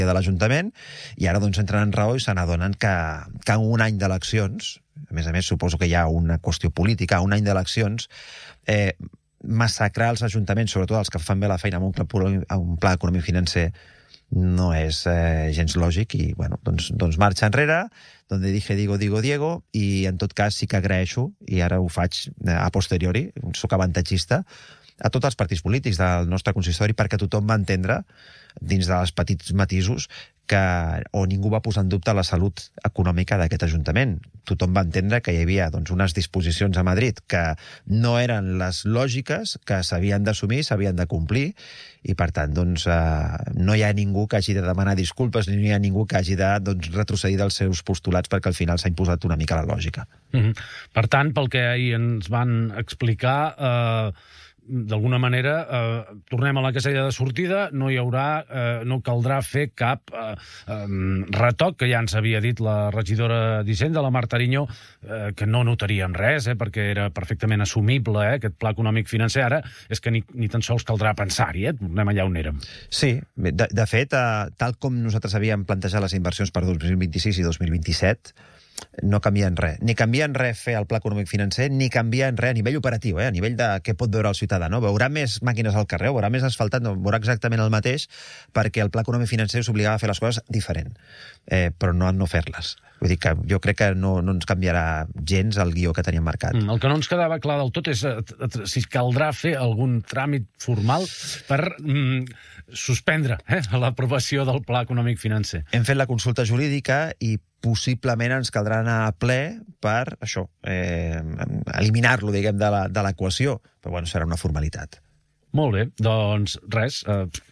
de l'Ajuntament, i ara doncs entren en raó i se n'adonen que en un any d'eleccions, a més, suposo que hi ha una qüestió política, un any d'eleccions, massacrar els ajuntaments, sobretot els que fan bé la feina amb un pla econòmic financer, no és gens lògic, i bueno, doncs marxa enrere, donde dije digo, digo Diego, i en tot cas sí que agraeixo, i ara ho faig a posteriori, soc avantatgista, a tots els partits polítics del nostre consistori, perquè tothom va entendre, dins dels petits matisos, o ningú va posar en dubte la salut econòmica d'aquest Ajuntament. Tothom va entendre que hi havia unes disposicions a Madrid que no eren les lògiques, que s'havien d'assumir, s'havien de complir, i per tant no hi ha ningú que hagi de demanar disculpes, ni hi ha ningú que hagi de retrocedir dels seus postulats, perquè al final s'ha imposat una mica la lògica. Per tant, pel que ahir ens van explicar, d'alguna manera, tornem a la casella de sortida, no caldrà fer cap retoc, que ja ens havia dit la regidora d'Hisenda, la Marta Ariño, que no notaríem res, perquè era perfectament assumible, aquest pla econòmic financer. Ara és que ni tan sols caldrà pensar-hi, tornem allà on érem. Sí, de fet, tal com nosaltres havíem plantejat les inversions per 2026 i 2027, no canvien res. Ni canvien res fer el pla econòmic financer, ni canvien res a nivell operatiu, a nivell de què pot veure el ciutadà. Veurà més màquines al carrer, veurà més asfaltat, veurà exactament el mateix, perquè el pla econòmic financer s'obligava a fer les coses diferent, però no a no fer-les. Vull dir que jo crec que no ens canviarà gens el guió que teníem marcat. El que no ens quedava clar del tot és si caldrà fer algun tràmit formal per suspendre l'aprovació del pla econòmic financer. Hem fet la consulta jurídica i possiblement ens caldrà anar a ple per això, eliminar-lo, diguem, de l'equació. Però bueno, serà una formalitat. Molt bé, doncs res,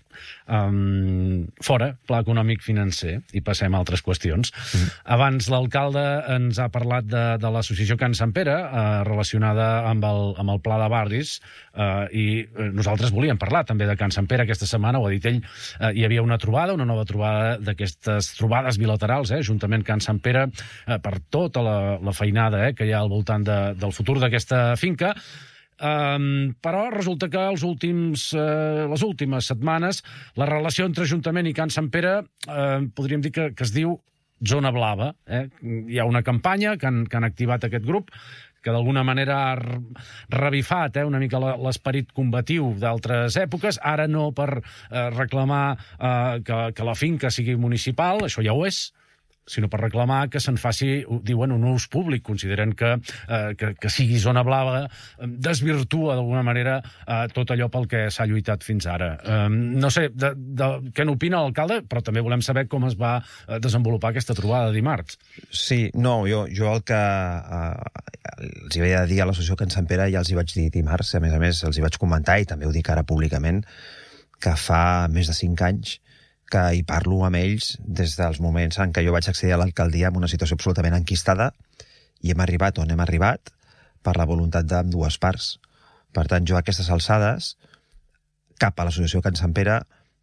fora pla econòmic financer, i passem a altres qüestions. Abans l'alcalde ens ha parlat de l'associació Can Sant Pere, relacionada amb el pla de barris, i nosaltres volíem parlar també de Can Sant Pere aquesta setmana, ho ha dit ell. Hi havia una nova trobada d'aquestes trobades bilaterals, Ajuntament Can Sant Pere, per tota la feinada que hi ha al voltant del futur d'aquesta finca. Però resulta que les últimes setmanes la relació entre Ajuntament i Can Sant Pere podríem dir que es diu Zona Blava. Hi ha una campanya que han activat aquest grup que d'alguna manera ha revifat una mica l'esperit combatiu d'altres èpoques, ara no per reclamar que la finca sigui municipal, això ja ho és, sinó per reclamar que se'n faci, diuen, un ús públic. Consideren que sigui Zona Blava desvirtua d'alguna manera tot allò pel que s'ha lluitat fins ara. No sé què n'opina l'alcalde, però també volem saber com es va desenvolupar aquesta trobada dimarts. Sí, no, jo el que els hi vaig dir a l'associació Can Sant Pere ja els hi vaig dir dimarts, a més els hi vaig comentar, i també ho dic ara públicament, que fa més de 5 anys que hi parlo amb ells des dels moments en què jo vaig accedir a l'alcaldia amb una situació absolutament enquistada, i hem arribat on hem arribat per la voluntat d'ambdues parts. Per tant, jo a aquestes alçades, cap a l'associació Can Sant Pere,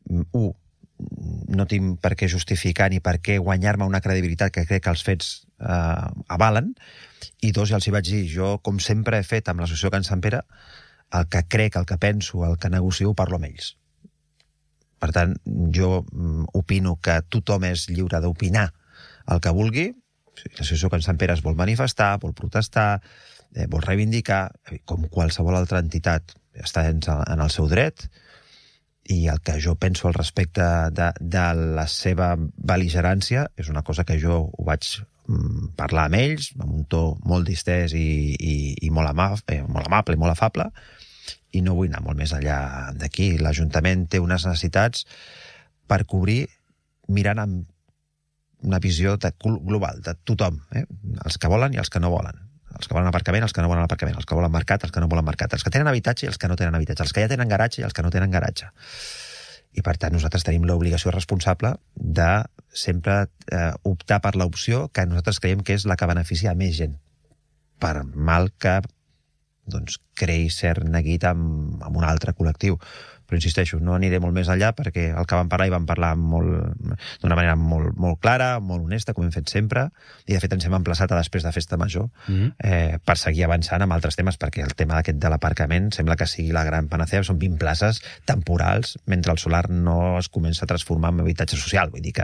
no tinc per què justificar ni per què guanyar-me una credibilitat que crec que els fets avalen, i dos, ja els hi vaig dir, jo, com sempre he fet amb l'associació Can Sant Pere, el que crec, el que penso, el que negocio, parlo amb ells. Per tant, jo opino que tothom és lliure d'opinar el que vulgui. L'associació Can Sant Pere es vol manifestar, vol protestar, vol reivindicar, com qualsevol altra entitat està en el seu dret, i el que jo penso al respecte de la seva bel·ligerància és una cosa que jo ho vaig parlar amb ells, amb un to molt distès i molt amable i molt afable, i no vull anar molt més enllà d'aquí. L'Ajuntament té unes necessitats per cobrir mirant amb una visió global de tothom, els que volen i els que no volen, els que volen aparcament, els que no volen aparcament, els que volen mercat, els que no volen mercat, els que tenen habitatge i els que no tenen habitatge, els que ja tenen garatge i els que no tenen garatge. I per tant nosaltres tenim l'obligació responsable de sempre optar per l'opció que nosaltres creiem que és la que beneficia a més gent, per mal que creï cert neguit amb un altre col·lectiu. Però insisteixo, no aniré molt més enllà perquè el que vam parlar i vam parlar d'una manera molt clara, molt honesta, com hem fet sempre, i de fet ens hem emplaçat a després de Festa Major per seguir avançant amb altres temes, perquè el tema aquest de l'aparcament sembla que sigui la gran panacea. Són 20 places temporals mentre el solar no es comença a transformar en habitatge social. Vull dir que